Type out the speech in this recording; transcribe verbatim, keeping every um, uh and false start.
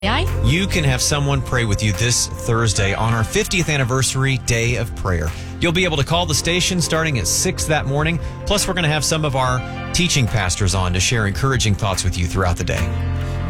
You can have someone pray with you this Thursday on our fiftieth anniversary day of prayer. You'll be able to call the station starting at six that morning. Plus, we're going to have some of our teaching pastors on to share encouraging thoughts with you throughout the day.